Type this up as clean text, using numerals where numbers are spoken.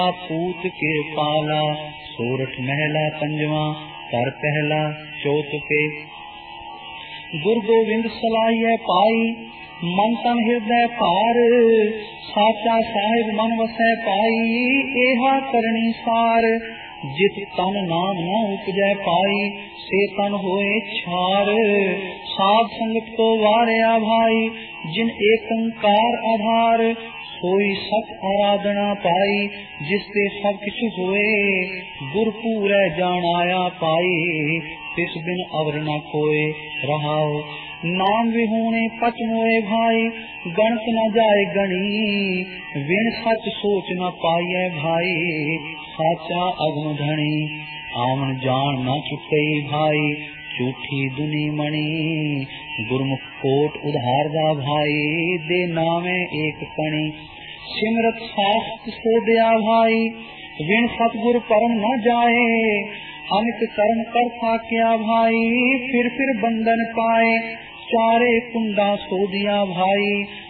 पूत के पाला। सोरठ महला पंजवा कर पहला चौथ पे। गुरु गोविंद सलाहिए पाई मन तन हृदय पार। साचा साहिब मन वसै पाई एहा करनी सार। जित तन नाम न उपजै पाई से तन होए छार। साध संगत को वारिया भाई जिन एकंकार आधार। सोई सत आराधना पाई जिसते सब किछु होए। गुर पूरै जान आया पाई तिस बिन अवर न कोय। रहाओ नाम विहूणे पच मोए भाई गणत न जाए गणी। विन सच सोच न पाइए भाई साचा अगम धनी। आवन जान न चुकई भाई झूठी दुनी मणि। गुरमुख कोट उधारदा भाई दे नामे एक कणी। सिमरत शास्त्र सो दया भाई विन सतगुर परम न जाए। अमित कर्म कर थाक्या भाई फिर बंधन पाए। चारे कुंडा सो दिया भाई